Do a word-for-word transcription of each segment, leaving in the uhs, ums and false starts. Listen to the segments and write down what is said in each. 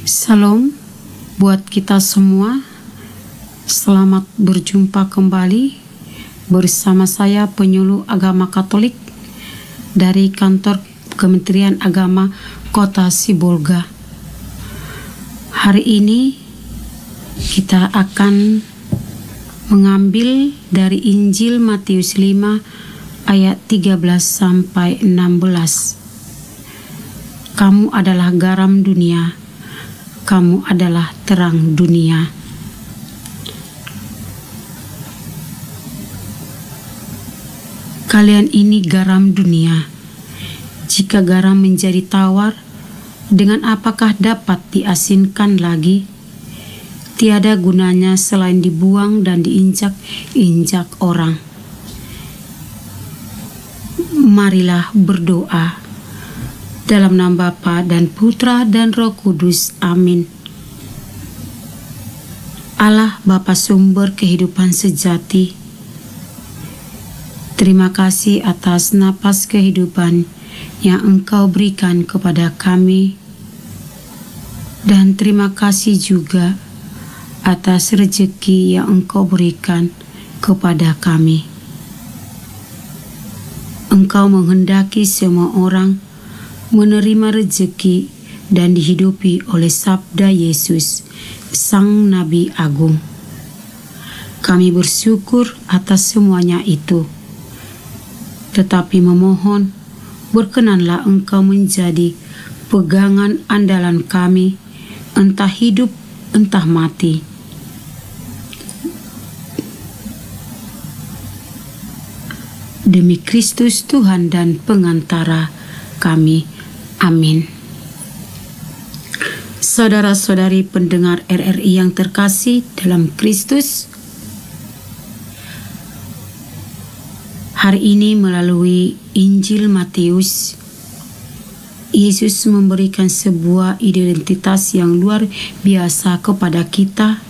Salam buat kita semua. Selamat berjumpa kembali bersama saya penyuluh agama Katolik dari kantor Kementerian Agama Kota Sibolga. Hari ini kita akan mengambil dari Injil Matius lima ayat tiga belas sampai enam belas. Kamu adalah garam dunia, kamu adalah terang dunia. Kalian ini garam dunia. Jika garam menjadi tawar, dengan apakah dapat diasinkan lagi? Tiada gunanya selain dibuang dan diinjak-injak orang. Marilah berdoa. Dalam nama Bapa dan Putra dan Roh Kudus. Amin. Allah Bapa sumber kehidupan sejati, terima kasih atas napas kehidupan yang Engkau berikan kepada kami, dan terima kasih juga atas rezeki yang Engkau berikan kepada kami. Engkau menghendaki semua orang menerima rezeki dan dihidupi oleh sabda Yesus, Sang Nabi Agung. Kami bersyukur atas semuanya itu, tetapi memohon, berkenanlah Engkau menjadi pegangan andalan kami, entah hidup, entah mati. Demi Kristus Tuhan dan pengantara kami. Amin. Saudara-saudari pendengar R R I yang terkasih dalam Kristus, hari ini melalui Injil Matius, Yesus memberikan sebuah identitas yang luar biasa kepada kita.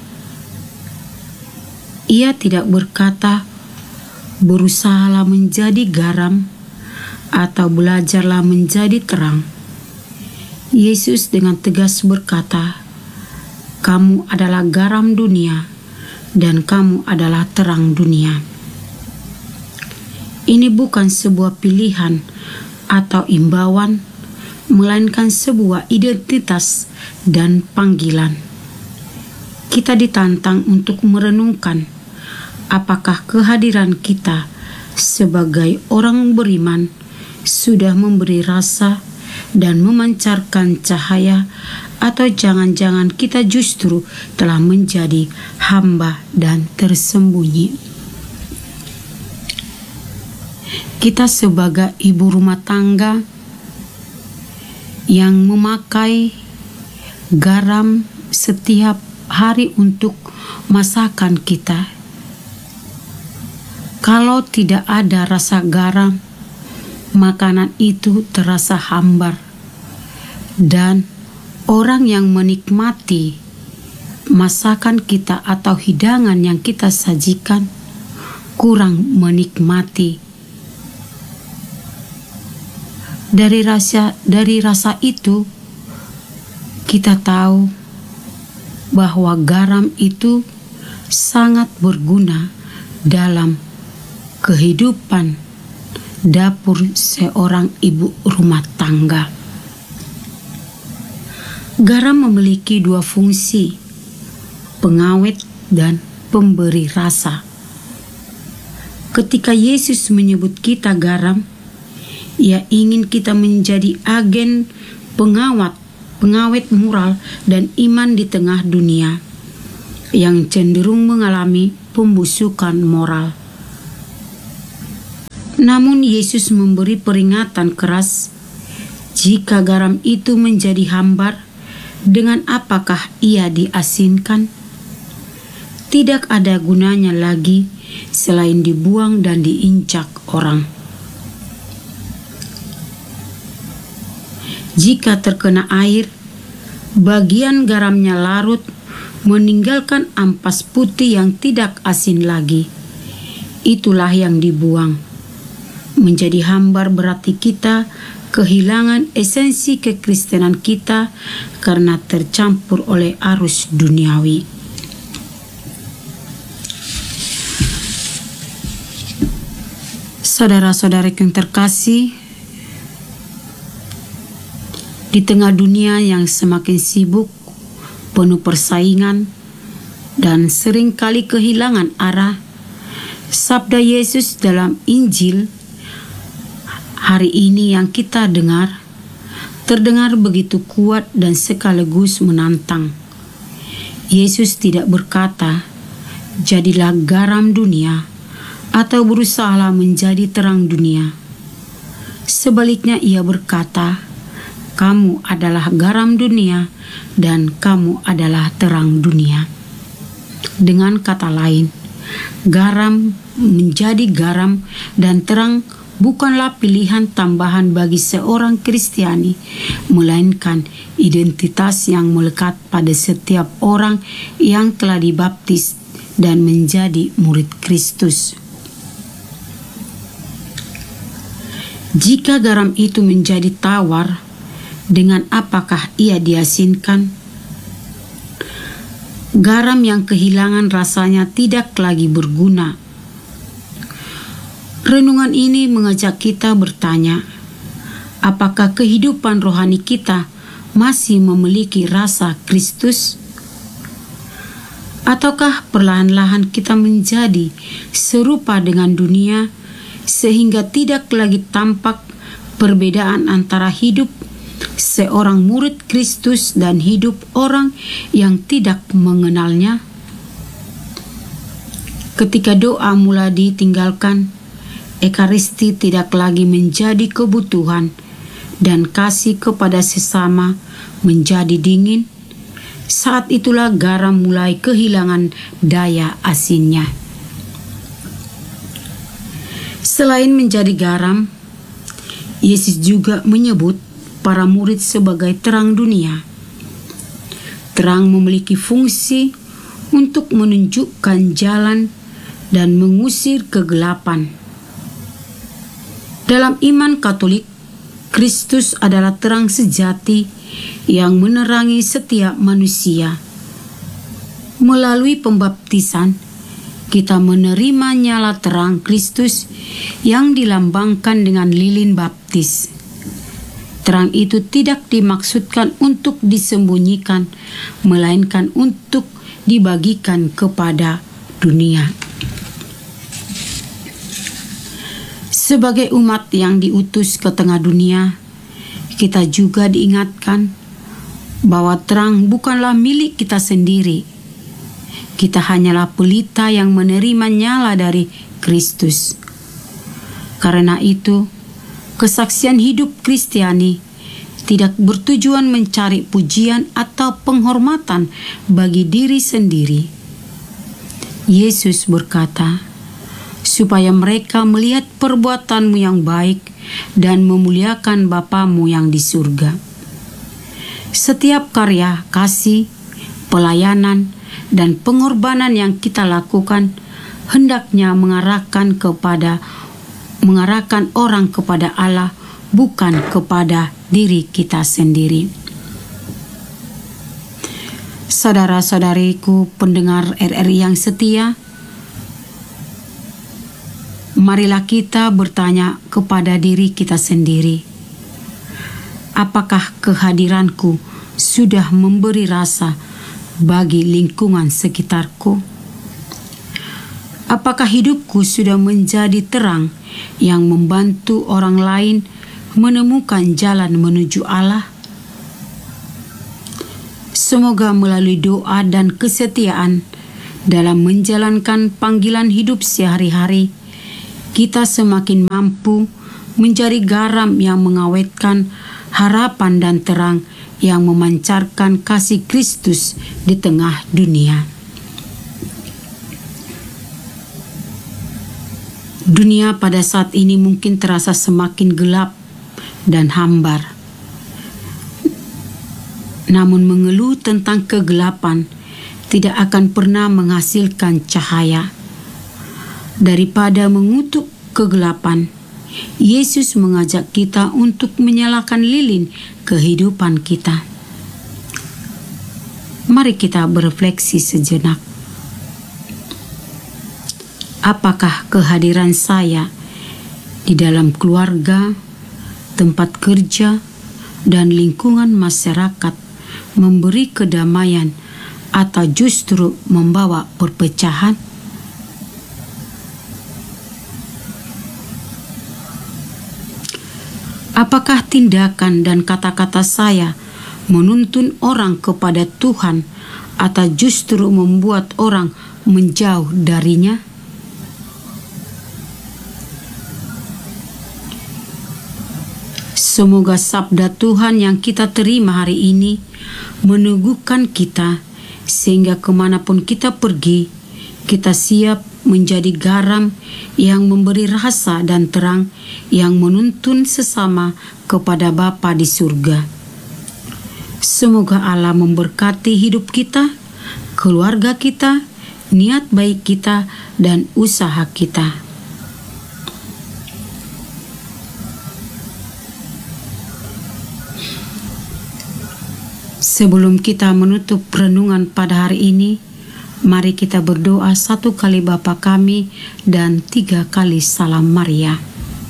Ia tidak berkata, berusahalah menjadi garam atau belajarlah menjadi terang. Yesus dengan tegas berkata, kamu adalah garam dunia dan kamu adalah terang dunia. Ini bukan sebuah pilihan atau imbauan, melainkan sebuah identitas dan panggilan. Kita ditantang untuk merenungkan apakah kehadiran kita sebagai orang beriman sudah memberi rasa dan memancarkan cahaya, atau jangan-jangan kita justru telah menjadi hamba dan tersembunyi. Kita sebagai ibu rumah tangga yang memakai garam setiap hari untuk masakan kita. Kalau tidak ada rasa garam, makanan itu terasa hambar, dan orang yang menikmati masakan kita atau hidangan yang kita sajikan kurang menikmati. Dari rasa dari rasa itu kita tahu bahwa garam itu sangat berguna dalam kehidupan dapur seorang ibu rumah tangga. Garam memiliki dua fungsi, pengawet dan pemberi rasa. Ketika Yesus menyebut kita garam, Ia ingin kita menjadi agen pengawat, pengawet moral dan iman di tengah dunia yang cenderung mengalami pembusukan moral. Namun Yesus memberi peringatan keras, jika garam itu menjadi hambar, dengan apakah ia diasinkan? Tidak ada gunanya lagi selain dibuang dan diinjak orang. Jika terkena air, bagian garamnya larut, meninggalkan ampas putih yang tidak asin lagi. Itulah yang dibuang. Menjadi hambar berarti kita kehilangan esensi kekristenan kita karena tercampur oleh arus duniawi. Saudara-saudara yang terkasih, di tengah dunia yang semakin sibuk, penuh persaingan, dan seringkali kehilangan arah, sabda Yesus dalam Injil hari ini yang kita dengar, terdengar begitu kuat dan sekaligus menantang. Yesus tidak berkata, "Jadilah garam dunia," atau berusahalah menjadi terang dunia. Sebaliknya ia berkata, "Kamu adalah garam dunia dan kamu adalah terang dunia." Dengan kata lain, garam menjadi garam dan terang bukanlah pilihan tambahan bagi seorang Kristiani, melainkan identitas yang melekat pada setiap orang yang telah dibaptis dan menjadi murid Kristus. Jika garam itu menjadi tawar, dengan apakah ia diasinkan? Garam yang kehilangan rasanya tidak lagi berguna. Renungan ini mengajak kita bertanya, apakah kehidupan rohani kita masih memiliki rasa Kristus? Ataukah perlahan-lahan kita menjadi serupa dengan dunia sehingga tidak lagi tampak perbedaan antara hidup seorang murid Kristus dan hidup orang yang tidak mengenalnya? Ketika doa mulai ditinggalkan, Ekaristi tidak lagi menjadi kebutuhan dan kasih kepada sesama menjadi dingin. Saat itulah garam mulai kehilangan daya asinnya. Selain menjadi garam, Yesus juga menyebut para murid sebagai terang dunia. Terang memiliki fungsi untuk menunjukkan jalan dan mengusir kegelapan. Dalam iman Katolik, Kristus adalah terang sejati yang menerangi setiap manusia. Melalui pembaptisan, kita menerima nyala terang Kristus yang dilambangkan dengan lilin baptis. Terang itu tidak dimaksudkan untuk disembunyikan, melainkan untuk dibagikan kepada dunia. Sebagai umat yang diutus ke tengah dunia, kita juga diingatkan bahwa terang bukanlah milik kita sendiri. Kita hanyalah pelita yang menerima nyala dari Kristus. Karena itu, kesaksian hidup Kristiani tidak bertujuan mencari pujian atau penghormatan bagi diri sendiri. Yesus berkata, supaya mereka melihat perbuatanmu yang baik dan memuliakan Bapamu yang di surga. Setiap karya, kasih, pelayanan, dan pengorbanan yang kita lakukan hendaknya mengarahkan kepada mengarahkan orang kepada Allah, bukan kepada diri kita sendiri. Saudara-saudariku pendengar R R I yang setia, marilah kita bertanya kepada diri kita sendiri, apakah kehadiranku sudah memberi rasa bagi lingkungan sekitarku? Apakah hidupku sudah menjadi terang yang membantu orang lain menemukan jalan menuju Allah? Semoga melalui doa dan kesetiaan dalam menjalankan panggilan hidup sehari-hari, kita semakin mampu menjadi garam yang mengawetkan harapan dan terang yang memancarkan kasih Kristus di tengah dunia. Dunia pada saat ini mungkin terasa semakin gelap dan hambar. Namun mengeluh tentang kegelapan tidak akan pernah menghasilkan cahaya. Daripada mengutuk kegelapan, Yesus mengajak kita untuk menyalakan lilin kehidupan kita. Mari kita berefleksi sejenak. Apakah kehadiran saya di dalam keluarga, tempat kerja, dan lingkungan masyarakat memberi kedamaian atau justru membawa perpecahan? Apakah tindakan dan kata-kata saya menuntun orang kepada Tuhan atau justru membuat orang menjauh darinya? Semoga sabda Tuhan yang kita terima hari ini meneguhkan kita, sehingga kemanapun kita pergi, kita siap menjadi garam yang memberi rasa dan terang yang menuntun sesama kepada Bapa di surga. Semoga Allah memberkati hidup kita, keluarga kita, niat baik kita, dan usaha kita. Sebelum kita menutup renungan pada hari ini, mari kita berdoa satu kali Bapa kami dan tiga kali salam Maria.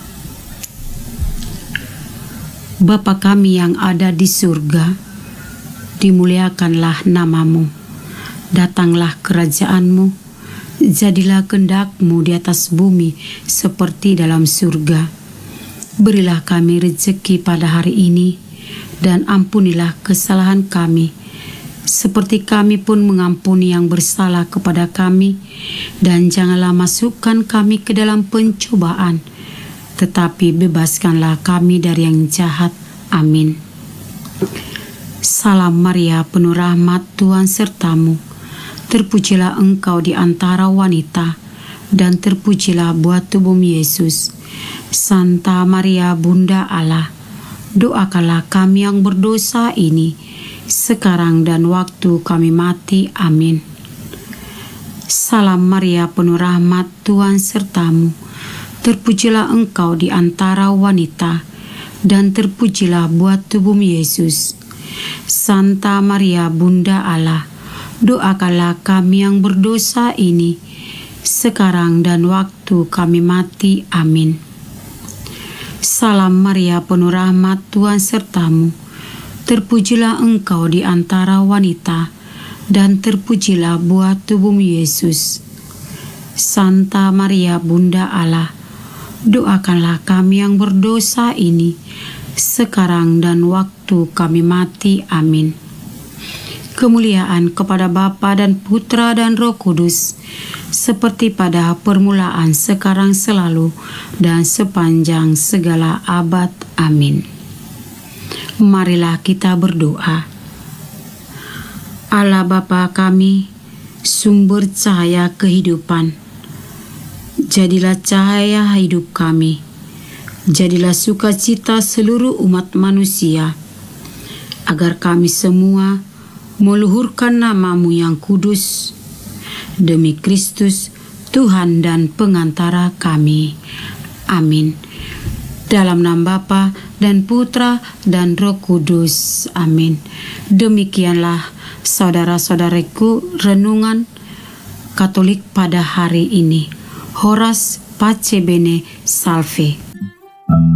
Bapa kami yang ada di surga, dimuliakanlah namamu. Datanglah kerajaanmu, jadilah kehendak-mu di atas bumi seperti dalam surga. Berilah kami rezeki pada hari ini, dan ampunilah kesalahan kami, seperti kami pun mengampuni yang bersalah kepada kami, dan janganlah masukkan kami ke dalam pencobaan, tetapi bebaskanlah kami dari yang jahat. Amin. Salam Maria, penuh rahmat, Tuhan sertamu. Terpujilah engkau di antara wanita, dan terpujilah buah tubuhmu Yesus. Santa Maria, Bunda Allah, doakanlah kami yang berdosa ini, sekarang dan waktu kami mati. Amin. Salam Maria, penuh rahmat, Tuhan sertamu. Terpujilah engkau di antara wanita, dan terpujilah buah tubuhmu Yesus. Santa Maria, Bunda Allah, doakanlah kami yang berdosa ini, sekarang dan waktu kami mati. Amin. Salam Maria, penuh rahmat, Tuhan sertamu. Terpujilah engkau di antara wanita, dan terpujilah buah tubuhmu Yesus. Santa Maria, Bunda Allah, doakanlah kami yang berdosa ini, sekarang dan waktu kami mati. Amin. Kemuliaan kepada Bapa dan Putra dan Roh Kudus, seperti pada permulaan, sekarang, selalu, dan sepanjang segala abad. Amin. Marilah kita berdoa. Allah Bapa kami, sumber cahaya kehidupan, jadilah cahaya hidup kami. Jadilah sukacita seluruh umat manusia, agar kami semua meluhurkan namamu yang kudus, demi Kristus, Tuhan dan pengantara kami. Amin. Dalam nama Bapa dan Putra dan Roh Kudus. Amin. Demikianlah saudara-saudariku renungan Katolik pada hari ini. Horas pace bene salve.